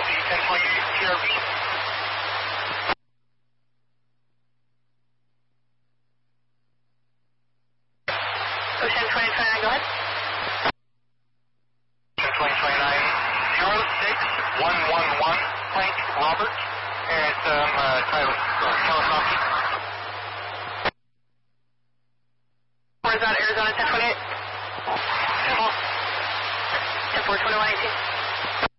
Copy, 10.8 TRV. Ocean 2029, go ahead. Ocean 2029, 06111, Frank Robert, at Kawasaki. Where's that, Arizona 1028? 10-4. 10-4, 2118.